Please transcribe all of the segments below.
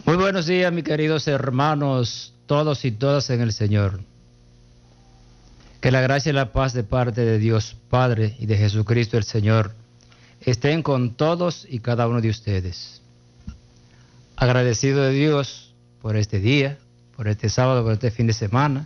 Muy buenos días, mis queridos hermanos, todos y todas en el Señor. Que la gracia y la paz de parte de Dios Padre y de Jesucristo el Señor estén con todos y cada uno de ustedes. Agradecido de Dios por este día, por este sábado, por este fin de semana.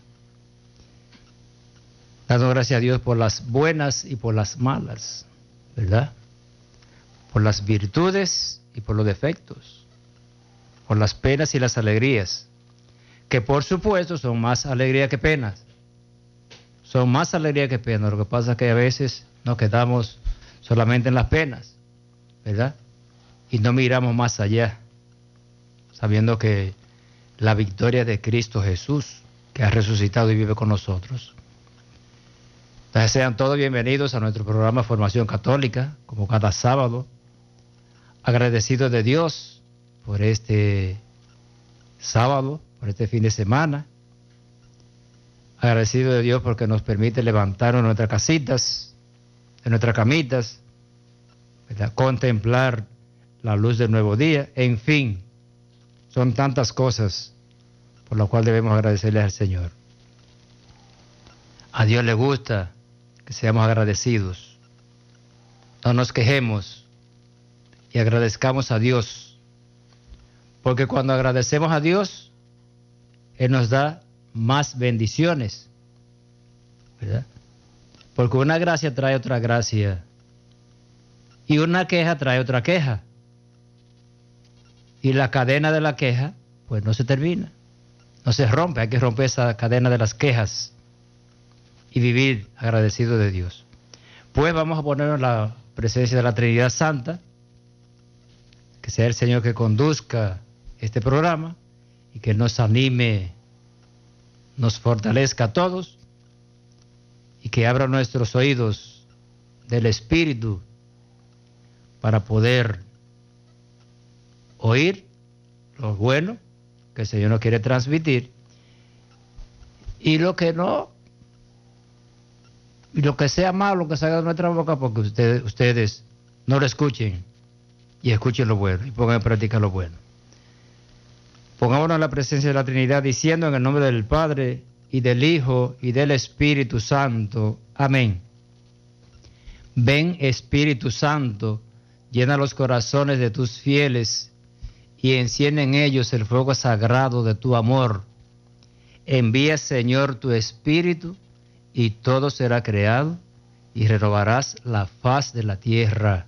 Dando gracias a Dios por las buenas y por las malas, ¿verdad? Por las virtudes y por los defectos, por las penas y las alegrías, que por supuesto son más alegría que penas. Son más alegría que penas. Lo que pasa es que a veces nos quedamos solamente en las penas, ¿verdad? Y no miramos más allá, sabiendo que la victoria de Cristo Jesús, que ha resucitado y vive con nosotros. Entonces sean todos bienvenidos a nuestro programa Formación Católica, como cada sábado. Agradecidos de Dios por este sábado, por este fin de semana. Agradecido de Dios porque nos permite levantarnos en nuestras casitas, en nuestras camitas, ¿verdad? Contemplar la luz del nuevo día. En fin, son tantas cosas por las cuales debemos agradecerle al Señor. A Dios le gusta que seamos agradecidos. No nos quejemos y agradezcamos a Dios. Porque cuando agradecemos a Dios, Él nos da más bendiciones, ¿verdad? Porque una gracia trae otra gracia y una queja trae otra queja. Y la cadena de la queja, pues no se termina, no se rompe. Hay que romper esa cadena de las quejas y vivir agradecido de Dios. Pues vamos a ponernos en la presencia de la Trinidad Santa, que sea el Señor que conduzca este programa y que nos anime, nos fortalezca a todos y que abra nuestros oídos del Espíritu para poder oír lo bueno que el Señor nos quiere transmitir y lo que no, y lo que sea malo que salga de nuestra boca, porque ustedes no lo escuchen y escuchen lo bueno y pongan en práctica lo bueno. Pongámonos en la presencia de la Trinidad diciendo en el nombre del Padre y del Hijo y del Espíritu Santo. Amén. Ven, Espíritu Santo, llena los corazones de tus fieles y enciende en ellos el fuego sagrado de tu amor. Envía, Señor, tu Espíritu y todo será creado y renovarás la faz de la tierra.